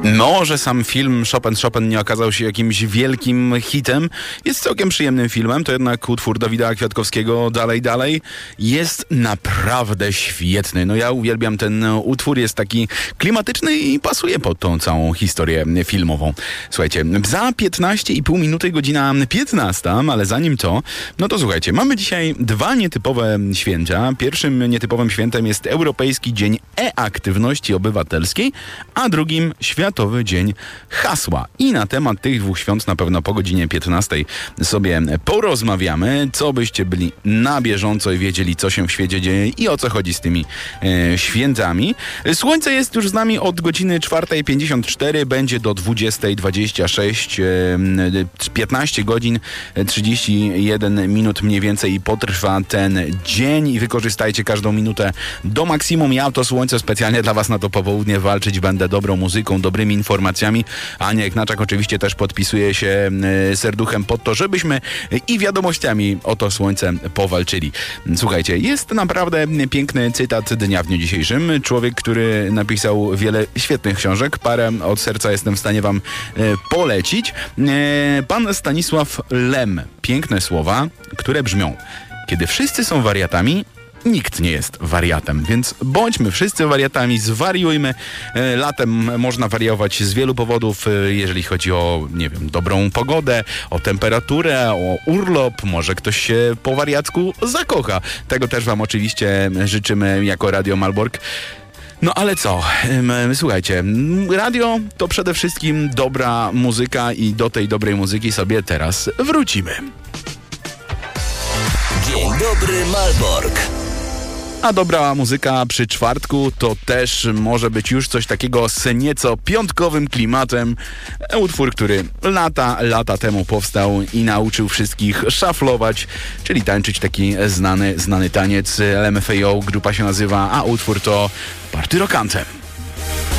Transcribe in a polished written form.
Może sam film Chopin nie okazał się jakimś wielkim hitem, jest całkiem przyjemnym filmem, to jednak utwór Dawida Kwiatkowskiego Dalej jest naprawdę świetny. No ja uwielbiam ten utwór, jest taki klimatyczny i pasuje pod tą całą historię filmową. Słuchajcie, za 15,5 minuty, godzina 15, ale zanim to, no to słuchajcie, mamy dzisiaj dwa nietypowe święta. Pierwszym nietypowym świętem jest Europejski Dzień E-Aktywności Obywatelskiej, a drugim Światowy Dzień Hasła. I na temat tych dwóch świąt na pewno po godzinie 15 sobie porozmawiamy, co byście byli na bieżąco i wiedzieli, co się w świecie dzieje i o co chodzi z tymi świętami. Słońce jest już z nami od godziny 4:54, będzie do 20:26, 15 godzin 31 minut mniej więcej i potrwa ten dzień i wykorzystajcie każdą minutę do maksimum. Ja to słońce specjalnie dla was na to popołudnie walczyć będę dobrą muzyką, dobrymi informacjami. Ania Ignaczak oczywiście też podpisuje się serduchem pod to, żebyśmy i wiadomościami o to słońce powalczyli. Słuchajcie, jest naprawdę piękny cytat dnia w dniu dzisiejszym. Człowiek, który napisał wiele świetnych książek. Parę od serca jestem w stanie wam polecić. Pan Stanisław Lem. Piękne słowa, które brzmią: kiedy wszyscy są wariatami, nikt nie jest wariatem, więc bądźmy wszyscy wariatami, zwariujmy. Latem można wariować z wielu powodów, jeżeli chodzi o, nie wiem, dobrą pogodę, o temperaturę, o urlop, może ktoś się po wariacku zakocha. Tego też wam oczywiście życzymy jako Radio Malbork. No ale co? Słuchajcie, radio to przede wszystkim dobra muzyka i do tej dobrej muzyki sobie teraz wrócimy. Dzień dobry Malbork. A dobra muzyka przy czwartku to też może być już coś takiego z nieco piątkowym klimatem. Utwór, który lata temu powstał i nauczył wszystkich szaflować, czyli tańczyć taki znany taniec LMFAO, grupa się nazywa, a utwór to Party Rock Anthem.